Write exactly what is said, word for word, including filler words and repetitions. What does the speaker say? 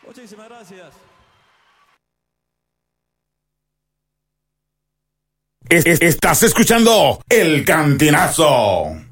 Muchísimas gracias. Es- es- Estás escuchando El Cantinazo.